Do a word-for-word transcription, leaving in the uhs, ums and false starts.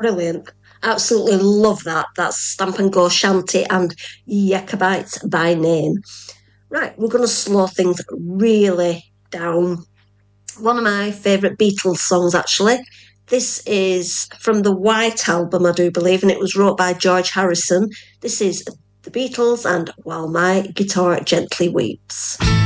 Brilliant. Absolutely love that. That's Stamp and Go Shanty and Yakobites by name. Right, we're going to slow things really down. One of my favourite Beatles songs, actually. This is from the White Album, I do believe, and it was wrote by George Harrison. This is The Beatles and While My Guitar Gently Weeps.